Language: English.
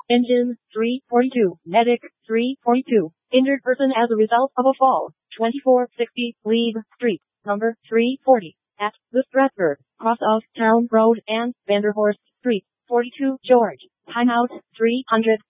Engine 342. Medic 342. Injured person as a result of a fall. 2460 Glebe Street, number 340. At the Stratford, cross of Town Road and Vanderhorst Street. 42 George. Timeout 300.